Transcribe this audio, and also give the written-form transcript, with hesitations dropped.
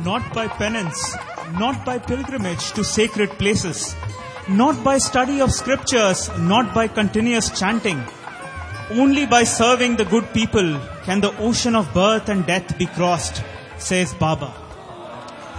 Not by penance, not by pilgrimage to sacred places, not by study of scriptures, not by continuous chanting. Only by serving the good people can the ocean of birth and death be crossed, says Baba.